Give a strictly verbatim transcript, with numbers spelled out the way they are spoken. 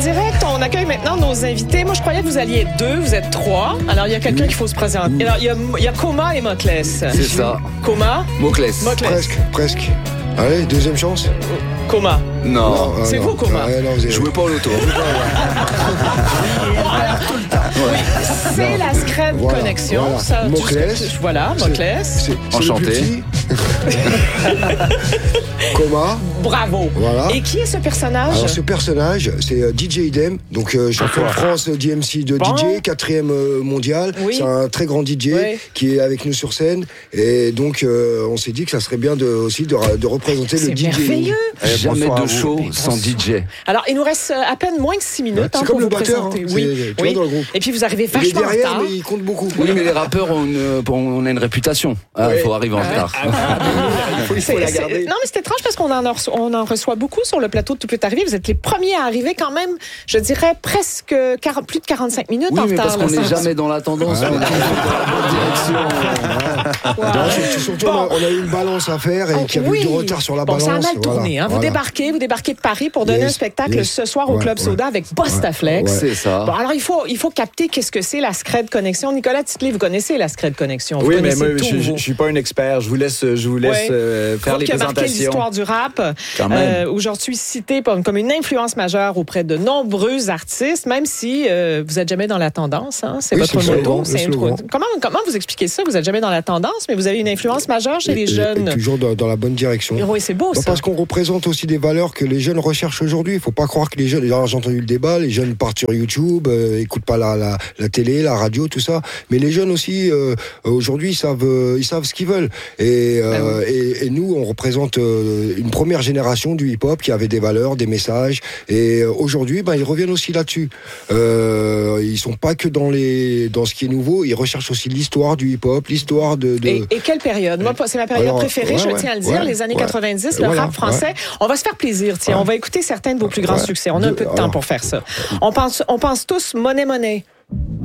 direct, on accueille maintenant nos invités. Moi, je croyais que vous alliez être deux, vous êtes trois. Alors, il y a quelqu'un qu'il faut se présenter. Alors, il y a, il y a Coma et Moclès. C'est ça. Coma? Moclès. Moclès. Presque, presque. Allez, deuxième chance. Coma. Non. Non, C'est non. vous, Coma. Ouais, non, vous avez- Jouez pas au loto. C'est la Scred Voilà, Connexion. voilà. Ça, tu- Moclès. Voilà, C'est- Moclès. c'est- c'est Enchanté. le plus petit. Coma. Bravo. Voilà. Et qui est ce personnage? Alors ce personnage, c'est euh, D J Idem, donc euh, champion de France euh, D M C de Bon. D J, quatrième euh, mondial. Oui. C'est un très grand D J Oui. qui est avec nous sur scène. Et donc euh, on s'est dit que ça serait bien de, aussi de, de représenter le C'est D J. merveilleux. Jamais bonsoir à de vous. show sans D J. Alors, il nous reste à peine moins que six minutes C'est hein, comme pour le vous batteur, présenter. hein. Oui, C'est- tu oui. vois, dans le groupe. Et puis, vous arrivez Il est vachement en derrière, retard. mais il compte beaucoup. Oui, mais les rappeurs, ont une, on a une réputation. Il Oui. faut arriver en retard. Il faut, il faut C'est- la c'est- garder. Non, mais c'est étrange parce qu'on en, a reço- on en reçoit beaucoup sur le plateau de Tout peut arriver. Vous êtes les premiers à arriver quand même, je dirais, presque quarante plus de quarante-cinq minutes Oui, en mais retard. parce qu'on là, n'est ça- jamais dans la tendance, on est toujours dans la bonne direction. Ouais. Non, c'est- surtout, Bon. on a eu une balance à faire et Oh, qu'il y avait oui. eu du retard sur la bon, balance. ça a mal voilà. tourné. Hein. Vous Voilà. débarquez, vous débarquez de Paris pour donner Yes, un spectacle yes. ce soir au Ouais, Club ouais. Soda avec Bostaflex. Ouais. C'est ça. Bon, alors il faut, il faut capter qu'est-ce que c'est la Scred Connexion. Nicolas Titley, vous connaissez la Scred Connexion. Vous Oui, mais connaissez moi, tout, je, je, vous. je suis pas un expert. Je vous laisse, je vous laisse Ouais. euh, faire Groupe les qui a marqué présentations. l'histoire du rap, Quand même. euh, aujourd'hui cité comme, comme une influence majeure auprès de nombreux artistes, même si euh, vous êtes jamais dans la tendance. Hein, c'est Oui, votre c'est le motto. slogan, c'est le slogan. intro- Comment, comment vous expliquez ça? Vous êtes jamais dans la tendance, mais vous avez une influence majeure chez Et- les et- jeunes. et toujours dans, dans la bonne direction. Oui, c'est beau Bah, ça. parce qu'on représente aussi des valeurs que les jeunes recherchent aujourd'hui. Il faut pas croire que les jeunes. Alors, j'ai entendu le débat, les jeunes partent sur YouTube, euh, écoutent pas la, la, la télé, la radio, tout ça. Mais les jeunes aussi, euh, aujourd'hui, ils savent, euh, ils savent ce qu'ils veulent. Et, euh, Ben et, et nous, on représente euh, une première génération du hip-hop qui avait des valeurs, des messages. Et euh, aujourd'hui, ben, ils reviennent aussi là-dessus. Euh, ils sont pas que dans les, dans ce qui est nouveau. Ils recherchent aussi l'histoire du hip-hop, l'histoire de. de... Et, et quelle période? Moi, c'est ma période Alors, préférée, ouais, je ouais, tiens à le dire, ouais, les années ouais. quatre-vingt-dix, le Voilà, rap français. ouais. On va se faire plaisir, tiens. Ouais. On va écouter certains de vos plus grands Ouais. succès. On a un De- peu de temps alors. pour faire ça. On pense, on pense tous monnaie, monnaie.